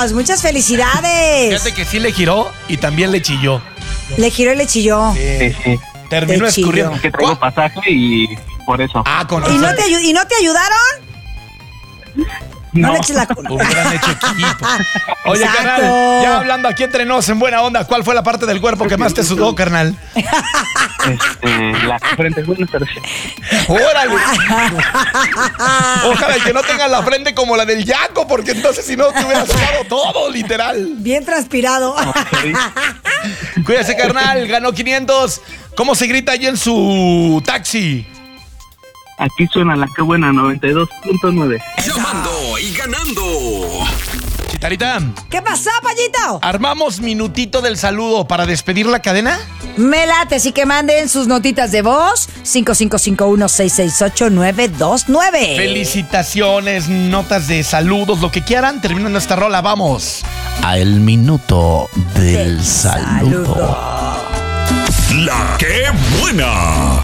cumpleaños. Muchas felicidades. Fíjate que sí le giró y también le chilló. Le giró y le chilló. Sí. Terminó Le chilló. escurriendo. Que traigo pasaje y por eso. Con ¿Y no razón. te, no te ayudaron? No le eches la culpa. Hubieran hecho equipo. Oye, Exacto. carnal, ya hablando aquí entre nos en buena onda, ¿cuál fue la parte del cuerpo que más te sudó, carnal? La frente, bueno, pero sí. ¡Órale! Ojalá que no tengas la frente como la del Yaco, porque entonces si no te hubiera sudado todo, literal. Bien transpirado. Cuídese, carnal, ganó 500. ¿Cómo se grita ahí en su taxi? Aquí suena la que buena 92.9. Llamando y ganando. Chitarita, ¿Qué pasó, Payito? ¿armamos minutito del saludo para despedir la cadena? Me late, así que manden sus notitas de voz 5551-668-929. Felicitaciones, notas de saludos, lo que quieran. Terminando esta rola, vamos a el minuto del saludo. La que buena.